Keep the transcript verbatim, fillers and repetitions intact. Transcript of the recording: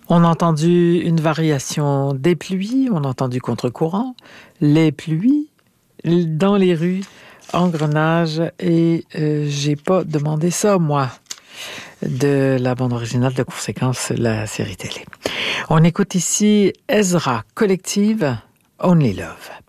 On a entendu une variation des pluies, on a entendu contre-courant, les pluies, dans les rues, engrenage, et euh, j'ai pas demandé ça, moi, de la bande originale de Conséquence, la série télé. On écoute ici Ezra Collective, Only Love.